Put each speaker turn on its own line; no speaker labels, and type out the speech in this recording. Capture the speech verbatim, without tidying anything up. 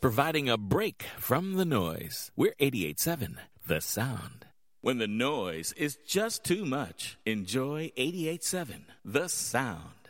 providing a break from the noise. We're eighty-eight point seven, The Sound. When the noise is just too much, enjoy eighty-eight point seven, The Sound.